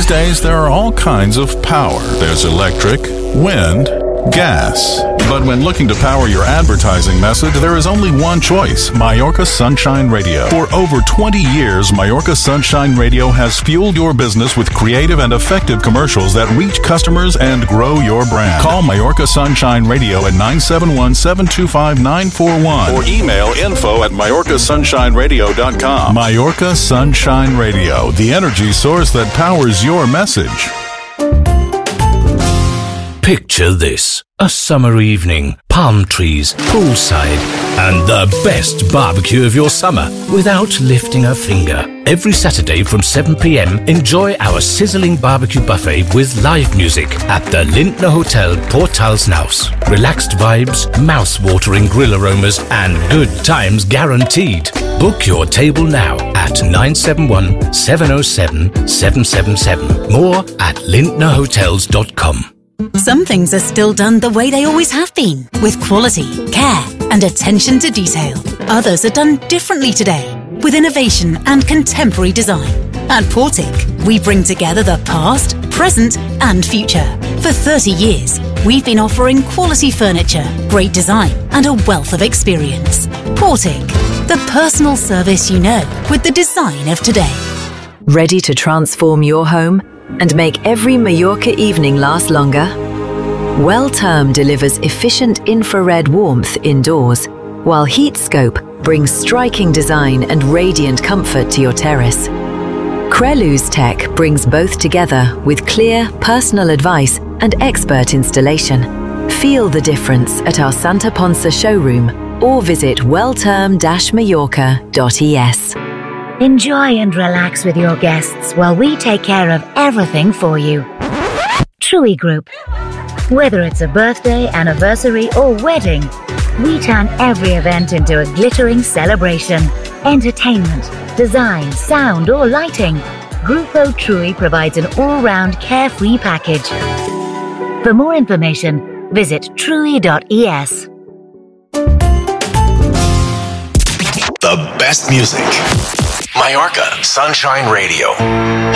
These days, there are all kinds of power. There's electric, wind, gas. But when looking to power your advertising message, there is only one choice: Mallorca Sunshine Radio. For over 20 years, Mallorca Sunshine Radio has fueled your business with creative and effective commercials that reach customers and grow your brand. Call Mallorca Sunshine Radio at 971-725-941 or email info@mallorcasunshine.radio.com. Mallorca Sunshine Radio, the energy source that powers your message. Picture this: a summer evening, palm trees, poolside, and the best barbecue of your summer without lifting a finger. Every Saturday from 7 p.m, enjoy our sizzling barbecue buffet with live music at the Lindner Hotel, Portalsnaus. Relaxed vibes, mouth-watering grill aromas, and good times guaranteed. Book your table now at 971-707-777. More at lindnerhotels.com. Some things are still done the way they always have been, with quality, care, and attention to detail. Others are done differently today, with innovation and contemporary design. At Portic, we bring together the past, present, and future. For 30 years, we've been offering quality furniture, great design, and a wealth of experience. Portic, the personal service you know with the design of today. Ready to transform your home and make every Mallorca evening last longer? Wellterm delivers efficient infrared warmth indoors, while Heatscope brings striking design and radiant comfort to your terrace. Crelu's Tech brings both together with clear, personal advice and expert installation. Feel the difference at our Santa Ponsa showroom or visit wellterm-mallorca.es. Enjoy and relax with your guests while we take care of everything for you. TRUI Group. Whether it's a birthday, anniversary, or wedding, we turn every event into a glittering celebration. Entertainment, design, sound, or lighting. Grupo TRUI provides an all-round carefree package. For more information, visit trui.es. The best music. Mallorca Sunshine Radio.